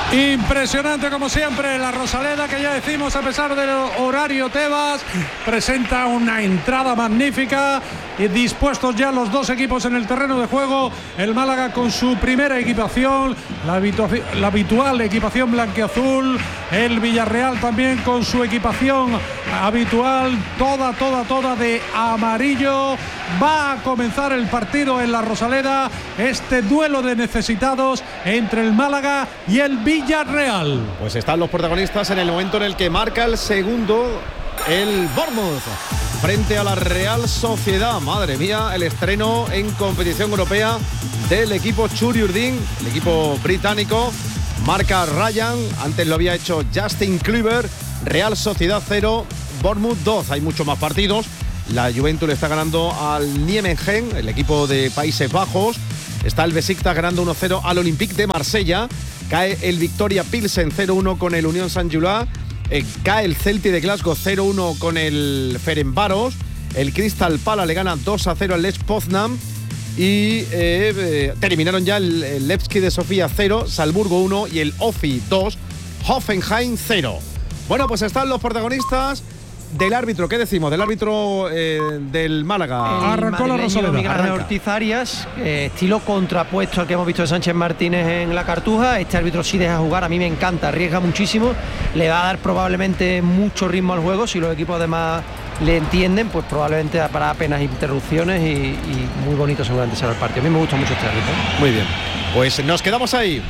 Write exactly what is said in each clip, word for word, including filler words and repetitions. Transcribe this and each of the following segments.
Impresionante como siempre la Rosaleda, que ya decimos, a pesar del horario Tebas, presenta una entrada magnífica y dispuestos ya los dos equipos en el terreno de juego. El Málaga con su primera equipación, la, habitu- la habitual equipación blanquiazul, el Villarreal también con su equipación habitual, toda, toda, toda de amarillo. Va a comenzar el partido en la Rosaleda, este duelo de necesitados entre el Málaga y el Villarreal. Pues están los protagonistas en el momento en el que marca el segundo el Bournemouth frente a la Real Sociedad. Madre mía, el estreno en competición europea del equipo Churi Urdin, el equipo británico. Marca Ryan, antes lo había hecho Justin Kluivert. Real Sociedad cero, Bournemouth dos. Hay muchos más partidos. La Juventus le está ganando al Nijmegen, el equipo de Países Bajos. Está el Besiktas ganando uno cero al Olympique de Marsella. Cae el Victoria Pilsen cero uno con el Unión Saint-Gilloise. Eh, cae el Celtic de Glasgow cero uno con el Ferencváros. El Crystal Palace le gana dos a cero al Lech Poznan. Y eh, eh, terminaron ya el, el Levski de Sofía cero, Salzburgo uno y el Ofi dos, Hoffenheim cero. Bueno, pues están los protagonistas del árbitro. ¿Qué decimos? Del árbitro eh, del Málaga. Arrancó la Rosaleda. Miguel Ángel Ortiz Arias, eh, estilo contrapuesto al que hemos visto de Sánchez Martínez en la Cartuja. Este árbitro sí deja jugar, a mí me encanta, arriesga muchísimo, le va a dar probablemente mucho ritmo al juego. Si los equipos además le entienden, pues probablemente para apenas interrupciones y, y muy bonito seguramente será el partido. A mí me gusta mucho este árbitro. Muy bien, pues nos quedamos ahí.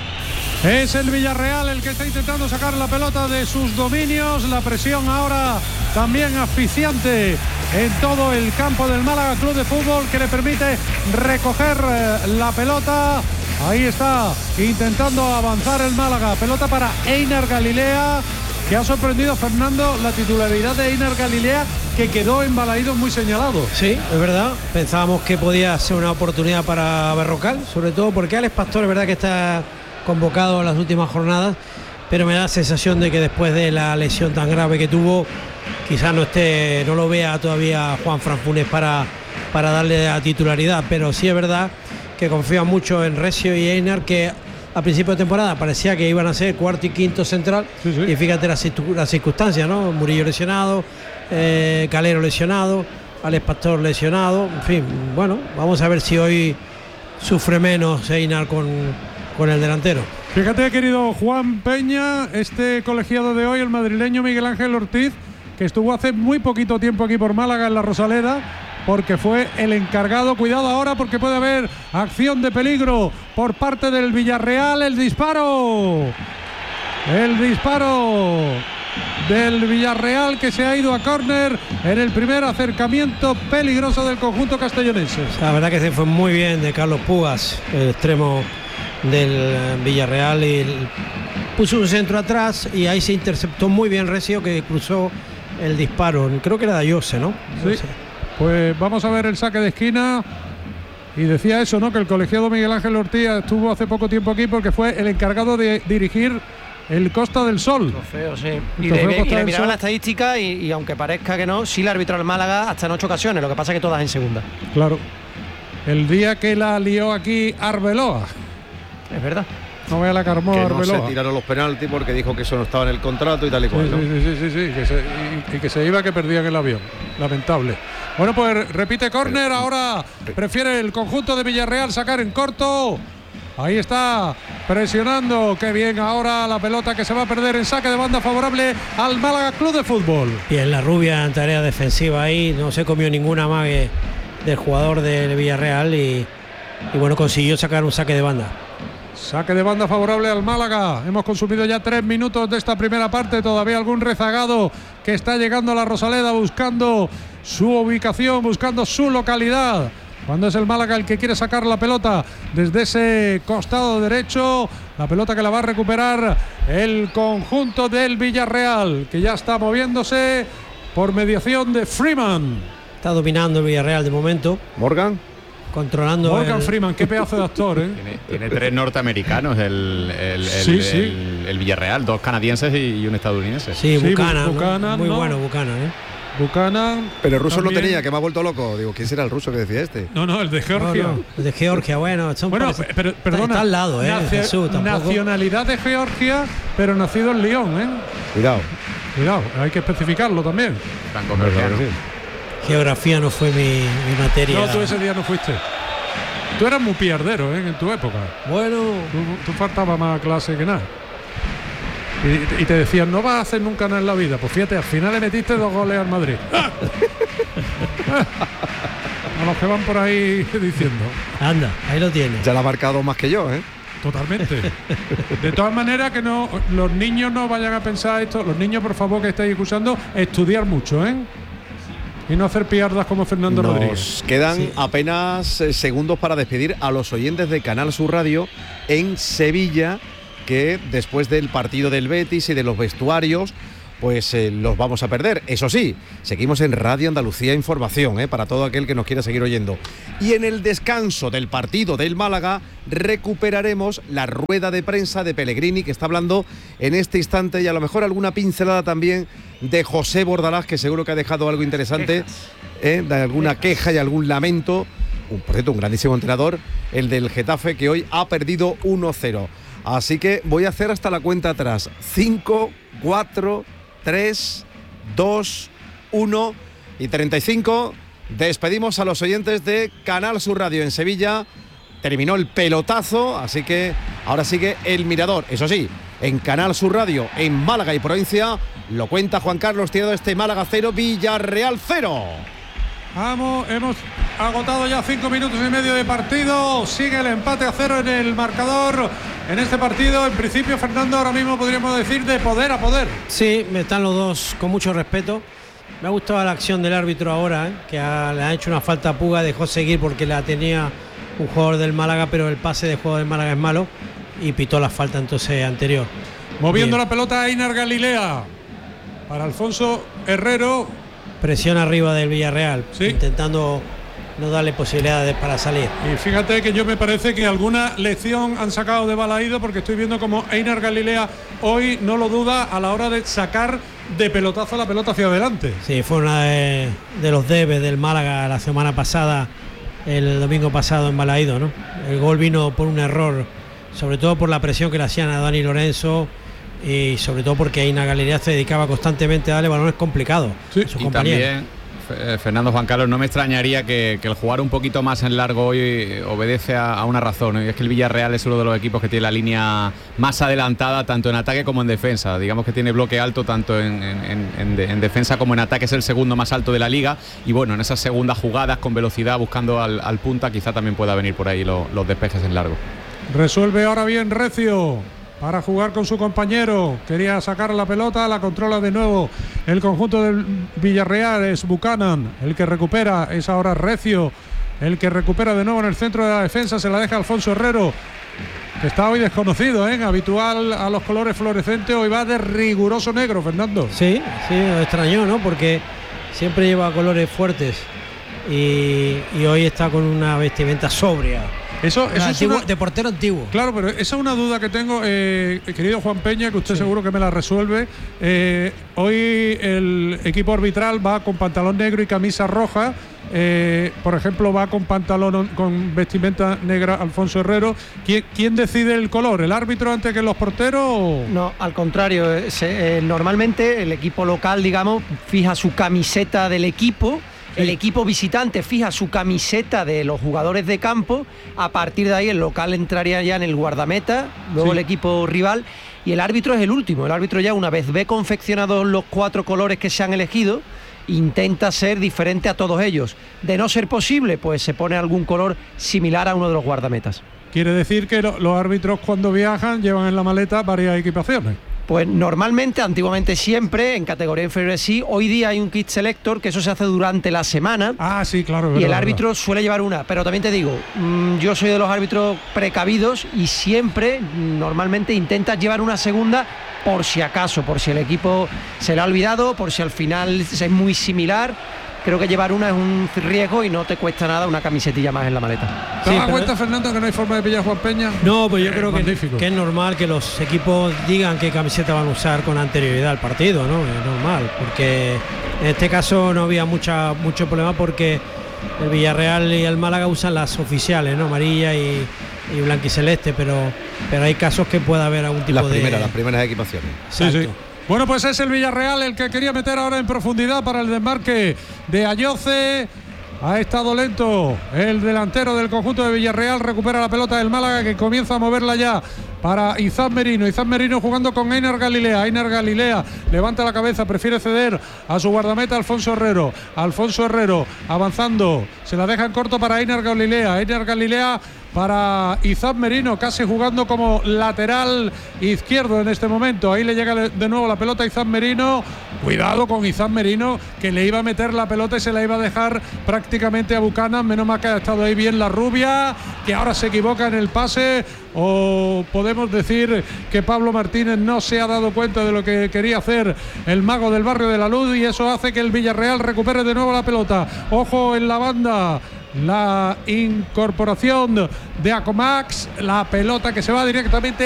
Es el Villarreal el que está intentando sacar la pelota de sus dominios. La presión ahora también asfixiante en todo el campo del Málaga Club de Fútbol, que le permite recoger la pelota. Ahí está intentando avanzar el Málaga. Pelota para Einar Galilea, que ha sorprendido a Fernando la titularidad de Einar Galilea, que quedó en Balaídos muy señalado. Sí, es verdad. Pensábamos que podía ser una oportunidad para Berrocal, sobre todo porque Alex Pastor es verdad que está convocado en las últimas jornadas, pero me da la sensación de que después de la lesión tan grave que tuvo, quizás no esté, no lo vea todavía Juan Fran Funes para, para darle la titularidad, pero sí es verdad que confía mucho en Recio y Einar, que a principio de temporada parecía que iban a ser cuarto y quinto central, sí, sí. Y fíjate las la circunstancias, ¿no? Murillo lesionado, eh, Calero lesionado, Alex Pastor lesionado, en fin, bueno, vamos a ver si hoy sufre menos Einar con con el delantero. Fíjate, querido Juan Peña, este colegiado de hoy, el madrileño Miguel Ángel Ortiz, que estuvo hace muy poquito tiempo aquí por Málaga en la Rosaleda, porque fue el encargado. Cuidado ahora, porque puede haber acción de peligro por parte del Villarreal. El disparo el disparo del Villarreal, que se ha ido a córner en el primer acercamiento peligroso del conjunto castellonense. La verdad que se fue muy bien de Carlos Pugas, el extremo del Villarreal, y puso un centro atrás y ahí se interceptó muy bien Recio, que cruzó el disparo. Creo que era de Ayose, ¿no? Sí. Pues vamos a ver el saque de esquina. Y decía eso, ¿no? Que el colegiado Miguel Ángel Ortiz estuvo hace poco tiempo aquí porque fue el encargado de dirigir el Costa del Sol. Trofeo, sí. Y, de, y le miraba la estadística y, y aunque parezca que no, sí le arbitró al Málaga hasta en ocho ocasiones. Lo que pasa es que todas en segunda. Claro. El día que la lió aquí Arbeloa. Es verdad. No vea la Carmó que Arbeloa. No se tiraron los penaltis porque dijo que eso no estaba en el contrato y tal y cual. Sí, ¿no? sí, sí, sí, sí, que se, y, y que se iba, que perdían el avión. Lamentable. Bueno, pues repite córner. Pero, ahora prefiere el conjunto de Villarreal sacar en corto. Ahí está presionando. Qué bien ahora la pelota, que se va a perder en saque de banda favorable al Málaga Club de Fútbol. Y en la rubia en tarea defensiva ahí, no se comió ninguna más del jugador del Villarreal y, y bueno, consiguió sacar un saque de banda. Saque de banda favorable al Málaga. Hemos consumido ya tres minutos de esta primera parte. Todavía algún rezagado que está llegando a la Rosaleda buscando su ubicación, buscando su localidad. Cuando es el Málaga el que quiere sacar la pelota desde ese costado derecho. La pelota que la va a recuperar el conjunto del Villarreal, que ya está moviéndose por mediación de Freeman. Está dominando el Villarreal de momento. Morgan. Controlando Morgan el... Freeman, qué pedazo de actor, ¿eh? Tiene, tiene tres norteamericanos el, el, el, sí, el, sí. el, el Villarreal, dos canadienses y, y un estadounidense. Sí, sí Buchanan, Buchanan, ¿no? Muy ¿no? bueno Buchanan, ¿eh? Buchanan. Pero el ruso también. no tenía, que me ha vuelto loco. Digo, ¿quién será el ruso que decía este? No, no, el de Georgia. No, no, el de Georgia, bueno, son Bueno, parece- pero, perdona. está al lado, ¿eh? nacio- Jesús, tampoco- nacionalidad de Georgia, pero nacido en Lyon, ¿eh? Cuidado. Cuidado, hay que especificarlo también. franco-georgiano. Geografía no fue mi, mi materia. No, tú ese día no fuiste. Tú eras muy piardero, ¿eh? En tu época. Bueno, Tú, tú faltaba más clase que nada. Y, y te decían, no vas a hacer nunca nada en la vida. Pues fíjate, al final le metiste dos goles al Madrid. ¡Ah! ¡Ah! A los que van por ahí diciendo. anda, ahí lo tienes. Ya la ha marcado más que yo, ¿eh? Totalmente. De todas maneras, que no los niños no vayan a pensar esto. Los niños, por favor, que estáis escuchando, estudiar mucho, ¿eh? Y no hacer piardas como Fernando Nos Rodríguez. quedan Sí. apenas eh, segundos para despedir a los oyentes de Canal Sur Radio en Sevilla, que después del partido del Betis y de los vestuarios, pues eh, los vamos a perder. Eso sí, seguimos en Radio Andalucía Información, eh, para todo aquel que nos quiera seguir oyendo. Y en el descanso del partido del Málaga recuperaremos la rueda de prensa de Pellegrini, que está hablando en este instante, y a lo mejor alguna pincelada también de José Bordalás, que seguro que ha dejado algo interesante, eh, de alguna queja y algún lamento. Un, por cierto, un grandísimo entrenador, el del Getafe, que hoy ha perdido uno cero. Así que voy a hacer hasta la cuenta atrás. cinco, cuatro, tres, dos, uno y treinta y cinco. Despedimos a los oyentes de Canal Sur Radio en Sevilla. Terminó el pelotazo, así que ahora sigue el Mirador. Eso sí, en Canal Sur Radio, en Málaga y provincia, lo cuenta Juan Carlos Tirado, este Málaga cero, Villarreal cero. Vamos, hemos agotado ya cinco minutos y medio de partido. Sigue el empate a cero en el marcador. En este partido, en principio, Fernando, ahora mismo podríamos decir de poder a poder. Sí, están los dos con mucho respeto. Me ha gustado la acción del árbitro ahora, ¿eh? Que ha, le ha hecho una falta a Puga, dejó seguir porque la tenía un jugador del Málaga, pero el pase de jugador del Málaga es malo y pitó la falta entonces anterior. Moviendo Bien. la pelota a Einar Galilea. Para Alfonso Herrero. Presión arriba del Villarreal, Sí. intentando no darle posibilidades para salir. Y fíjate que yo me parece que alguna lección han sacado de Balaído, porque estoy viendo como Einar Galilea hoy no lo duda a la hora de sacar de pelotazo la pelota hacia adelante. Sí, fue una de, de los debes del Málaga la semana pasada, el domingo pasado en Balaído, ¿no? El gol vino por un error, sobre todo por la presión que le hacían a Dani Lorenzo y sobre todo porque Einar Galilea se dedicaba constantemente a darle balones complicados Sí. a sus Y compañeros. también, Fe- Fernando Juan Carlos, no me extrañaría que, que el jugar un poquito más en largo hoy obedece a, a una razón, ¿no? Y es que el Villarreal es uno de los equipos que tiene la línea más adelantada tanto en ataque como en defensa. Digamos que tiene bloque alto tanto en, en- en- en de- en defensa como en ataque, es el segundo más alto de la liga. Y bueno, en esas segundas jugadas con velocidad buscando al, al punta, quizá también pueda venir por ahí lo- los despejes en largo. Resuelve ahora bien Recio para jugar con su compañero. Quería sacar la pelota, la controla de nuevo el conjunto del Villarreal. Es Buchanan el que recupera, es ahora Recio el que recupera de nuevo en el centro de la defensa. Se la deja Alfonso Herrero, que está hoy desconocido, ¿eh? Habitual a los colores fluorescentes, hoy va de riguroso negro, Fernando. Sí, sí, lo extrañó, ¿no? Porque siempre lleva colores fuertes y, y hoy está con una vestimenta sobria. Eso, eso es Antiguo- una- de portero antiguo. Claro, pero esa es una duda que tengo, eh, querido Juan Peña, que usted seguro que me la resuelve. Eh, hoy el equipo arbitral va con pantalón negro y camisa roja. Eh, por ejemplo, va con pantalón con vestimenta negra Alfonso Herrero. ¿Quién, quién decide el color? ¿El árbitro antes que los porteros? o- No, al contrario, eh, se- eh, normalmente el equipo local, digamos, fija su camiseta del equipo, el equipo visitante fija su camiseta de los jugadores de campo, a partir de ahí el local entraría ya en el guardameta, luego Sí. el equipo rival, y el árbitro es el último. El árbitro ya, una vez ve confeccionados los cuatro colores que se han elegido, intenta ser diferente a todos ellos. De no ser posible, pues se pone algún color similar a uno de los guardametas. Quiere decir que lo- los árbitros cuando viajan llevan en la maleta varias equipaciones. Pues normalmente, antiguamente siempre, en categoría inferior sí. Hoy día hay un kit selector, que eso se hace durante la semana. Ah, sí, claro. es Y el verdad, árbitro suele llevar una, pero también te digo, mmm, yo soy de los árbitros precavidos y siempre, mm, normalmente intentas llevar una segunda por si acaso, por si el equipo se le ha olvidado, por si al final es muy similar, creo que llevar una es un riesgo y no te cuesta nada una camisetilla más en la maleta. ¿Te Sí, das pero- cuenta, Fernando, que no hay forma de pillar a Juan Peña? No, pues yo Eh, creo que, magnífico. que es normal que los equipos digan qué camiseta van a usar con anterioridad al partido, ¿no? Es normal, porque en este caso no había mucha mucho problema porque el Villarreal y el Málaga usan las oficiales, ¿no? Amarilla y, y blanquiceleste, pero pero hay casos que pueda haber algún tipo Las de primeras, las primeras equipaciones. Sí, sí. Bueno, pues es el Villarreal el que quería meter ahora en profundidad para el desmarque de Ayoce. Ha estado lento el delantero del conjunto de Villarreal, recupera la pelota del Málaga que comienza a moverla ya para Izan Merino. Izan Merino jugando con Einar Galilea. Einar Galilea levanta la cabeza, prefiere ceder a su guardameta Alfonso Herrero. Alfonso Herrero avanzando, se la deja en corto para Einar Galilea. Einar Galilea para Izan Merino, casi jugando como lateral izquierdo en este momento. Ahí le llega de nuevo la pelota a Izan Merino. Cuidado con Izan Merino, que le iba a meter la pelota y se la iba a dejar prácticamente a Buchanan. Menos mal que ha estado ahí bien la rubia, que ahora se equivoca en el pase. O podemos decir que Pablo Martínez no se ha dado cuenta de lo que quería hacer el mago del barrio de la Luz, y eso hace que el Villarreal recupere de nuevo la pelota. Ojo en la banda, la incorporación de Acomax, la pelota que se va directamente